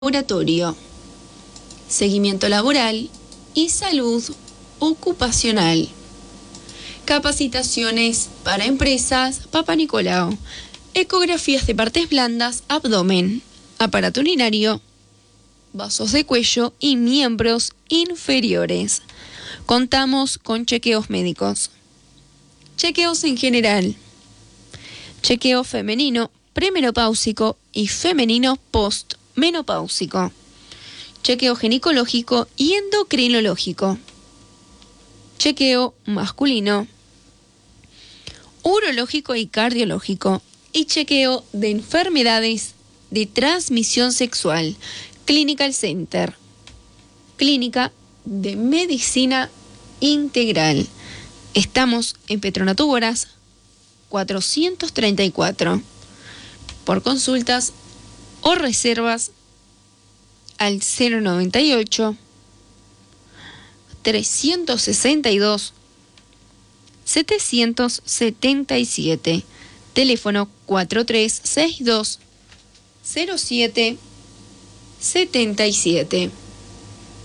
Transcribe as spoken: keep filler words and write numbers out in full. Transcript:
laboratorio, seguimiento laboral y salud ocupacional. Capacitaciones para empresas Papa Nicolau, ecografías de partes blandas, abdomen, aparato urinario, vasos de cuello y miembros inferiores. Contamos con chequeos médicos, chequeos en general, chequeo femenino premenopáusico y femenino postmenopáusico, chequeo ginecológico y endocrinológico, chequeo masculino, urológico y cardiológico y chequeo de enfermedades de transmisión sexual. Clinical Center, clínica de medicina integral. Estamos en Petronato Boras cuatrocientos treinta y cuatro. Por consultas o reservas al cero noventa y ocho, trescientos sesenta y dos, setecientos setenta y siete. Teléfono cuatro tres seis dos, cero siete setenta y siete.